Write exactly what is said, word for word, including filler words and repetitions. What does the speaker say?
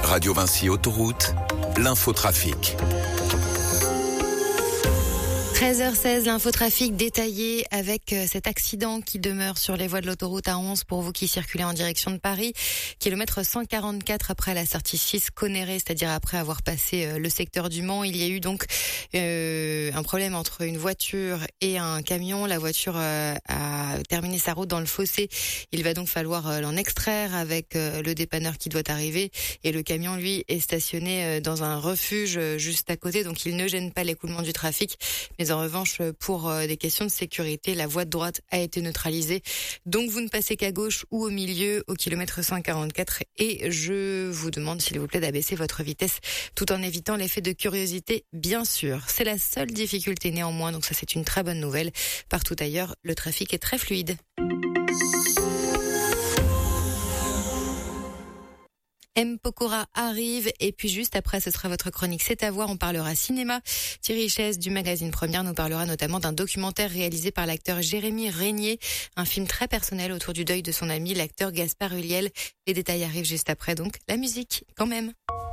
Radio Vinci Autoroute, l'infotrafic. treize heures seize, l'infotrafic détaillé avec cet accident qui demeure sur les voies de l'autoroute A onze pour vous qui circulez en direction de Paris. Kilomètre cent quarante-quatre après la sortie six Connerré, c'est-à-dire après avoir passé le secteur du Mans. Il y a eu donc euh, un problème entre une voiture et un camion. La voiture euh, a terminé sa route dans le fossé. Il va donc falloir euh, l'en extraire avec euh, le dépanneur qui doit arriver. Et le camion, lui, est stationné euh, dans un refuge euh, juste à côté. Donc il ne gêne pas l'écoulement du trafic. Mais en revanche, pour des questions de sécurité, la voie de droite a été neutralisée. Donc vous ne passez qu'à gauche ou au milieu, au kilomètre cent quarante-quatre. Et je vous demande, s'il vous plaît, d'abaisser votre vitesse tout en évitant l'effet de curiosité, bien sûr. C'est la seule difficulté néanmoins, donc ça c'est une très bonne nouvelle. Partout ailleurs, le trafic est très fluide. M. Pokora arrive et puis juste après ce sera votre chronique C'est à voir, on parlera cinéma. Thierry Chaise du magazine Première nous parlera notamment d'un documentaire réalisé par l'acteur Jérémy Régnier, un film très personnel autour du deuil de son ami l'acteur Gaspard Ulliel. Les détails arrivent juste après, donc la musique quand même.